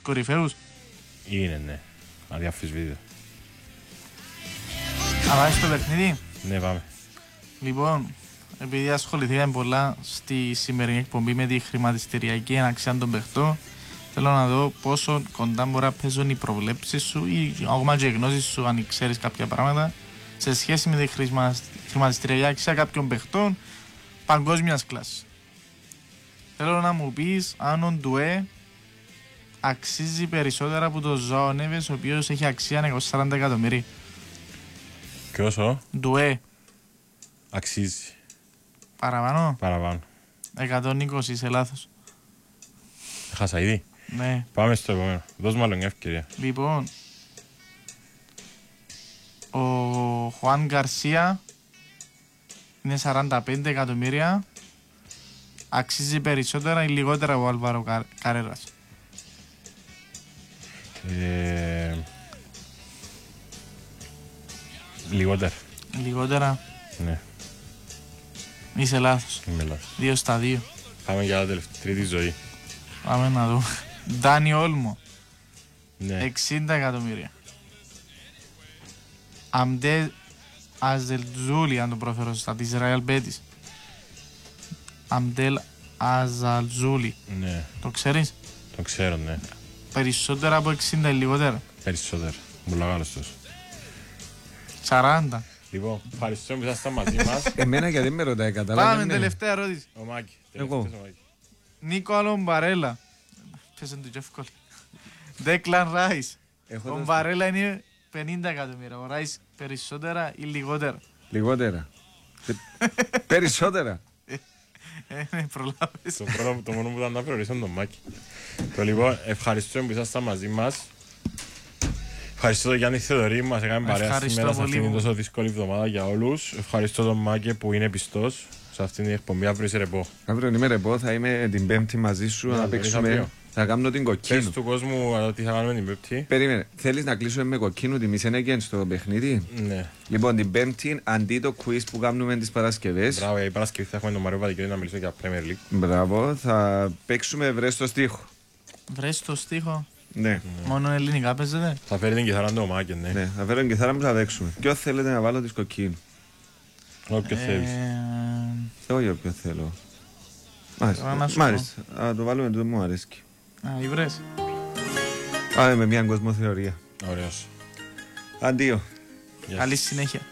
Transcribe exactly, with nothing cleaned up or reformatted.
κορυφαίους. Είναι, ναι. Αδιαφυσβήτητο. Θα πάει στο παιχνίδι. Ναι, πάμε. Λοιπόν, επειδή ασχοληθήκαμε πολλά στη σημερινή εκπομπή με τη χρηματιστηριακή αξία των παιχτών, θέλω να δω πόσο κοντά μπορεί να παίζουν οι προβλέψεις σου ή ακόμα και οι γνώσεις σου, αν ξέρεις κάποια πράγματα, σε σχέση με τη χρηματιστηριακή αξία κάποιων παιχτών παγκόσμιας κλάσης. Θέλω να μου πεις αν ο Ντουέ αξίζει περισσότερα από το Ζωάο Νέβες, ο οποίος έχει αξία εκατόν σαράντα εκατομμύρια. Και όσο Ντουέ. αξίζει. Παραπάνω. Παραπάνω. εκατόν είκοσι, είσαι λάθος. Χάσα ήδη. Ναι. Πάμε στο επόμενο. Δώσ' μου άλλο μια ευκαιρία. Λοιπόν, ο Χουάν Γκαρσία είναι σαράντα πέντε εκατομμύρια. Αξίζει περισσότερα ή λιγότερα από Άλβαρο Καρέρας? Ε... Λιγότερα. Λιγότερα. Ναι. Είσαι λάθος. Είμαι λάθος. Δύο στα δύο. Πάμε για la τελευταία τρίτη ζωή. Πάμε να δούμε. Ντάνι Όλμο. Ναι. εξήντα εκατομμύρια. Αμντέ Αζελζούλη, αν το προφέρω σωστά, της Ρεάλ Μπέτις. Αμντέλ Αζαλζούλη. Ναι. Το ξέρεις? Το ξέρω, ναι. Περισσότερα από εξήντα ή λιγότερα? Περισσότερα. Μου λαγάλος τόσο. σαράντα. Λοιπόν, ευχαριστώ που ήσασταν μαζί μας. Εμένα γιατί με ρωτάει, καταλάβαινε. Πάμε τελευταία ερώτηση. Ο Μάκη. Εγώ. Νίκο Αλομπαρέλα. Πες είναι του εύκολη. Ντέκλαν Ράις. Ο Μπαρέλα είναι πενήντα εκατομμύρια. Ο Ράις περισσότερα ή λιγότερα? Λιγότερα. Περισσότερα. Ε, ναι, προλάβες. Το πρώτο, το μόνο που ήταν να προορίσω τον Μάκη. Το λοιπόν, ευχαριστώ που ήσασταν μαζί μας. Ευχαριστώ τον Γιάννη Θεοδωρή που μας έκανε παρέα σήμερα σε αυτήν την τόσο δύσκολη εβδομάδα για όλους. Ευχαριστώ τον Μάκη που είναι πιστός σε αυτήν την εκπομπή. Αύριο είσαι ρεπό. Αύριο είμαι ρεπό, θα είμαι την Πέμπτη μαζί σου να παίξουμε. Θα κάνουμε την κοκκίνου. Πες του κόσμου τι θα κάνουμε την Πέμπτη. Περίμενε, θέλεις να κλείσουμε με κοκκίνου τη Μισενέγγεν στο παιχνίδι? Ναι. Λοιπόν, την Πέμπτη αντί το quiz που κάνουμε τις Παρασκευές. Μπράβο, για η Παρασκευή θα έχουμε τον Μαριό Βαδικιώτη να μιλήσω για Premier League. Μπράβο, θα παίξουμε βρες στο στίχο. Βρες το στίχο. Ναι. Μόνο ελληνικά παίζετε? Θα φέρει την κιθάρα του Μάκη, ναι. Ναι, θα φέρω την κιθάρα μου θα παίξουμε. Ποιο θέλετε να βάλω της κοκκίνου? Όποιο θέλεις. Εγώ για ποιο θέλω. Τώρα να σου Μάλιστα, να το βάλουμε το μου αρέσκει. Α, ή βρες. Πάμε με μια κοσμοθεωρία. Ωραίος. Αντίο. Καλή συνέχεια.